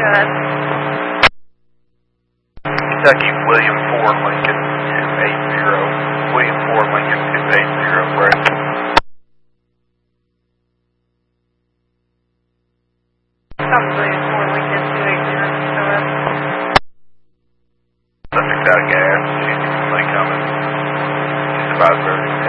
ahead. Kentucky, William 4, Lincoln 280. William 4, Lincoln 280, break. William 4, Lincoln 280, go ahead. Subject out of gas, she's coming. She's about 30.